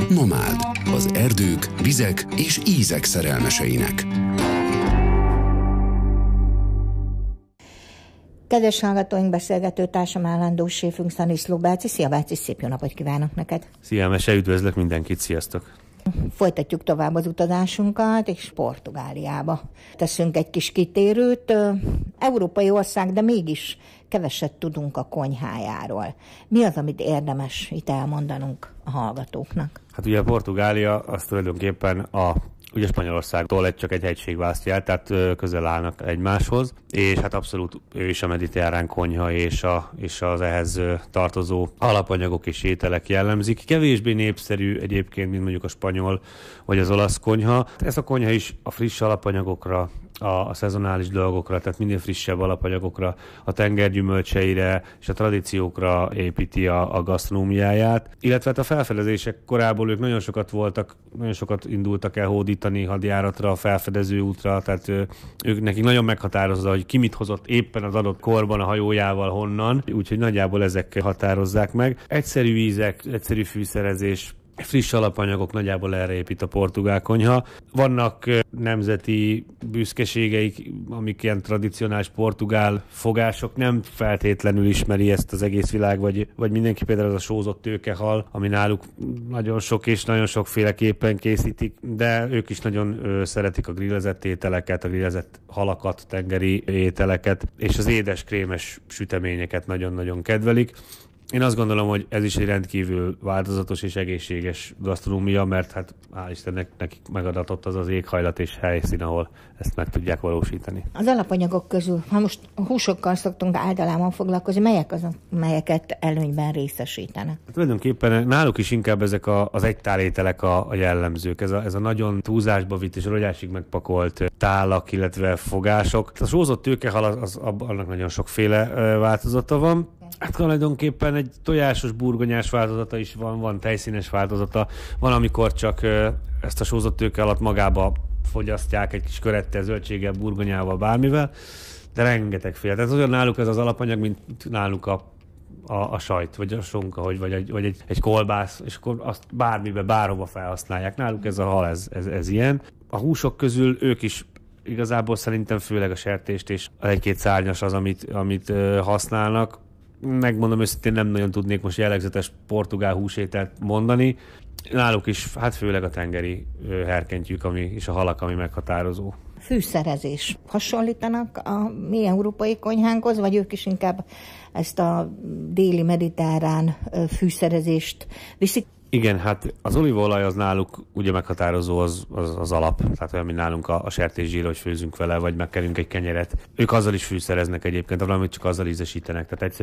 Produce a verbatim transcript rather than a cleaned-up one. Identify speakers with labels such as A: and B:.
A: Nomád, az erdők, vizek és ízek szerelmeseinek.
B: Kedves hallgatóink, beszélgető társam állandó séfünk Szaniszló Bácsi. Szia Bácsi, szép jó napot kívánok neked!
C: Szia Mese, üdvözlök mindenkit, sziasztok!
B: Folytatjuk tovább az utazásunkat, és Portugáliába teszünk egy kis kitérőt. Európai ország, de mégis keveset tudunk a konyhájáról. Mi az, amit érdemes itt elmondanunk a hallgatóknak?
C: Hát ugye a Portugália az tulajdonképpen a ugye Spanyolországtól egy csak egy hegység választja el, tehát közel állnak egymáshoz, és hát abszolút ő is a mediterrán konyha és, a, és az ehhez tartozó alapanyagok és ételek jellemzik. Kevésbé népszerű egyébként, mint mondjuk a spanyol vagy az olasz konyha. Ez a konyha is a friss alapanyagokra, a, a szezonális dolgokra, tehát minél frissebb alapanyagokra, a tengergyümölcseire és a tradíciókra építi a, a gasztronómiáját. Illetve hát a felfedezések korából ők nagyon sokat voltak, nagyon sokat indultak el hódítani hadjáratra, a felfedező útra, tehát ők nekik nagyon meghatározza, hogy ki mit hozott éppen az adott korban a hajójával honnan, úgyhogy nagyjából ezek határozzák meg. Egyszerű ízek, egyszerű fűszerezés, friss alapanyagok, nagyjából erre épít a portugál konyha. Vannak nemzeti büszkeségeik, amik ilyen tradicionális portugál fogások, nem feltétlenül ismeri ezt az egész világ, vagy, vagy mindenki, például az a sózott tőkehal, ami náluk nagyon sok és nagyon sokféleképpen készítik, de ők is nagyon ö, szeretik a grillezett ételeket, a grillezett halakat, tengeri ételeket, és az édes, krémes süteményeket nagyon-nagyon kedvelik. Én azt gondolom, hogy ez is egy rendkívül változatos és egészséges gasztronómia, mert hát hál' Istennek nekik megadatott az az éghajlat és helyszín, ahol ezt meg tudják valósítani.
B: Az alapanyagok közül, ha most húsokkal szoktunk általában foglalkozni, melyek azok, melyeket előnyben részesítenek?
C: Hát tulajdonképpen náluk is inkább ezek a, az egytálételek a, a jellemzők. Ez a, ez a nagyon túlzásba vitt és rogyásig megpakolt tálak, illetve fogások. A sózott tőkehal, az, az, annak nagyon sokféle változata van. Hát tulajdonképpen egy tojásos, burgonyás változata is van, van tejszínes változata, van, amikor csak ezt a sózott tőke alatt magába fogyasztják egy kis körettel, zöldséggel, burgonyával, bármivel, de rengetegféle. Tehát olyan náluk ez az alapanyag, mint náluk a, a, a sajt, vagy a sonka, vagy, vagy, egy, vagy egy, egy kolbász, és akkor azt bármibe, bárhova felhasználják. Náluk ez a hal, ez, ez, ez ilyen. A húsok közül ők is igazából szerintem főleg a sertést és egy-két szárnyas az, amit, amit használnak. Megmondom őszintén, nem nagyon tudnék most jellegzetes portugál húsételt mondani. Náluk is, hát főleg a tengeri herkentyűk, ami, és a halak, ami meghatározó.
B: Fűszerezés. Hasonlítanak a mi európai konyhánkhoz, vagy ők is inkább ezt a déli mediterrán fűszerezést viszik?
C: Igen, hát az olívaolaj az náluk ugye meghatározó, az, az, az alap. Tehát olyan, mint nálunk a, a sertészsír, hogy főzünk vele, vagy megkerünk egy kenyeret. Ők azzal is fűszereznek egyébként, valamit csak azzal ízesítenek. Tehát